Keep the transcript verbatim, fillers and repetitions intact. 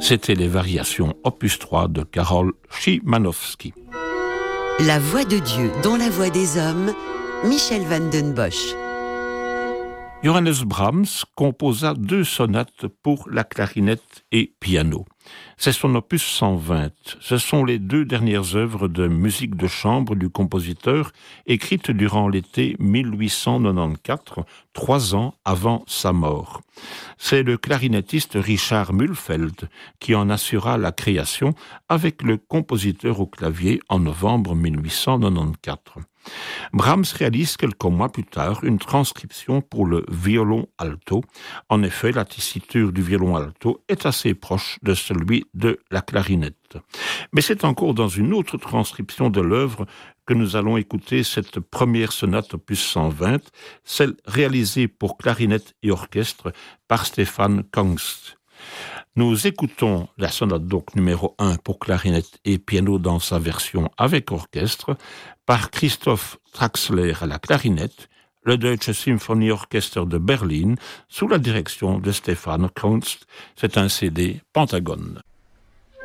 C'était les variations opus trois de Karol Szymanowski. La voix de Dieu dans la voix des hommes, Michel van den Bosch. Johannes Brahms composa deux sonates pour la clarinette et piano. C'est son opus cent vingt. Ce sont les deux dernières œuvres de musique de chambre du compositeur, écrites durant l'été mille huit cent quatre-vingt-quatorze, trois ans avant sa mort. C'est le clarinettiste Richard Mühlfeld qui en assura la création avec le compositeur au clavier en novembre mille huit cent quatre-vingt-quatorze. Brahms réalise quelques mois plus tard une transcription pour le violon alto. En effet, la tessiture du violon alto est assez proche de celui de la clarinette. Mais c'est encore dans une autre transcription de l'œuvre que nous allons écouter cette première sonate opus cent vingt, celle réalisée pour clarinette et orchestre par Stefan Kangst. Nous écoutons la sonate donc numéro un pour clarinette et piano dans sa version avec orchestre par Christoph Traxler à la clarinette, le Deutsche Symphonieorchester de Berlin sous la direction de Stefan Kangst. C'est un C D Pentagone.